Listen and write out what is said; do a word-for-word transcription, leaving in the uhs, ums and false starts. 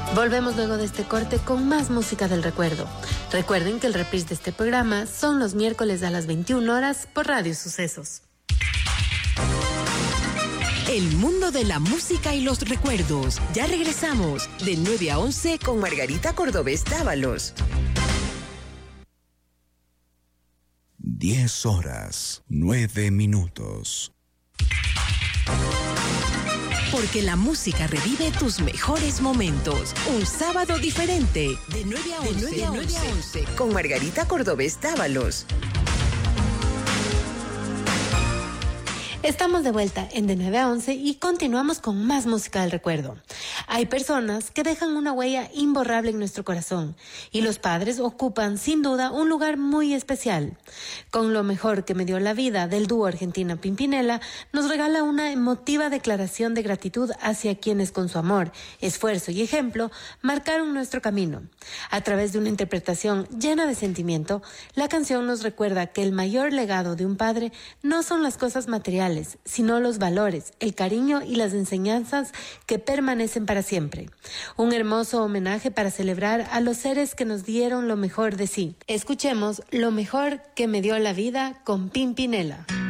Volvemos luego de este corte con más música del recuerdo. Recuerden que el reprise de este programa son los miércoles a las veintiuna horas por Radio Sucesos. El mundo de la música y los recuerdos. Ya regresamos de nueve a once con Margarita Cordobés Dávalos. diez horas, nueve minutos. Porque la música revive tus mejores momentos. Un sábado diferente. De nueve a once. De nueve a once. Con Margarita Cordobés Dávalos. Estamos de vuelta en De nueve a once y continuamos con más música del recuerdo. Hay personas que dejan una huella imborrable en nuestro corazón y los padres ocupan sin duda un lugar muy especial. Con Lo mejor que me dio la vida del dúo Argentina Pimpinela nos regala una emotiva declaración de gratitud hacia quienes con su amor, esfuerzo y ejemplo marcaron nuestro camino. A través de una interpretación llena de sentimiento, la canción nos recuerda que el mayor legado de un padre no son las cosas materiales, sino los valores, el cariño y las enseñanzas que permanecen para siempre. Un hermoso homenaje para celebrar a los seres que nos dieron lo mejor de sí. Escuchemos Lo mejor que me dio la vida con Pimpinela.